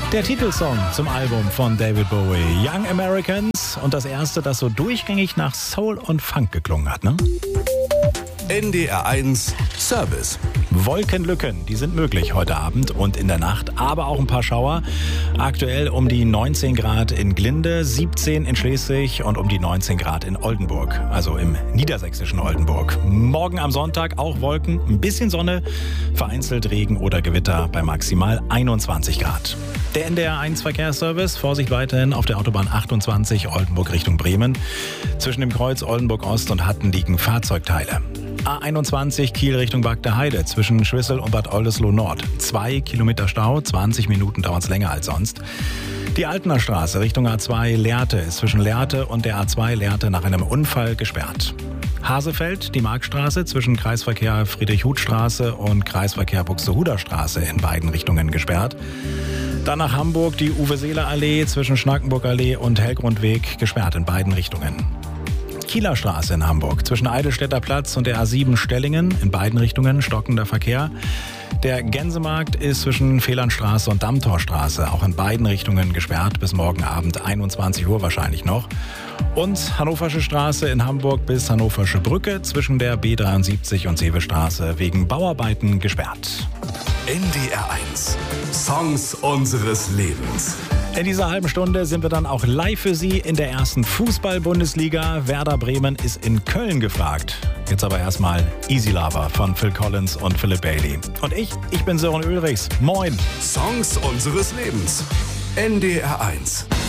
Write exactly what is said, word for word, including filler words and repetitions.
Der Titelsong zum Album von David Bowie, Young Americans, und das erste, das so durchgängig nach Soul und Funk geklungen hat, ne? N D R eins Service. Wolkenlücken, die sind möglich heute Abend und in der Nacht, aber auch ein paar Schauer. Aktuell um die neunzehn Grad in Glinde, siebzehn in Schleswig und um die neunzehn Grad in Oldenburg, also im niedersächsischen Oldenburg. Morgen am Sonntag auch Wolken, ein bisschen Sonne, vereinzelt Regen oder Gewitter bei maximal einundzwanzig Grad. Der N D R eins Verkehrsservice, Vorsicht weiterhin auf der Autobahn achtundzwanzig Oldenburg Richtung Bremen. Zwischen dem Kreuz Oldenburg Ost und Hatten liegen Fahrzeugteile. A einundzwanzig Kiel Richtung Bagdeheide zwischen Schwissel und Bad Oldesloe Nord. Zwei Kilometer Stau, zwanzig Minuten dauert es länger als sonst. Die Altener Straße Richtung A zwei Lehrte ist zwischen Lehrte und der A zwei Lehrte nach einem Unfall gesperrt. Hasefeld, die Marktstraße zwischen Kreisverkehr Friedrich-Huth-Straße und Kreisverkehr Buxtehuder-Straße in beiden Richtungen gesperrt. Dann nach Hamburg die Uwe-Seeler-Allee zwischen Schnackenburg-Allee und Hellgrundweg gesperrt in beiden Richtungen. Kieler Straße in Hamburg zwischen Eidelstädter Platz und der A sieben Stellingen in beiden Richtungen stockender Verkehr. Der Gänsemarkt ist zwischen Fehlernstraße und Dammtorstraße auch in beiden Richtungen gesperrt, bis morgen Abend einundzwanzig Uhr wahrscheinlich noch. Und Hannoversche Straße in Hamburg bis Hannoversche Brücke zwischen der B dreiundsiebzig und Seevestraße wegen Bauarbeiten gesperrt. N D R eins Songs unseres Lebens. In dieser halben Stunde sind wir dann auch live für Sie in der ersten Fußball-Bundesliga. Werder Bremen ist in Köln gefragt. Jetzt aber erstmal Easy Lover von Phil Collins und Philip Bailey. Und ich, ich bin Sören Ulrichs. Moin. Songs unseres Lebens. N D R eins.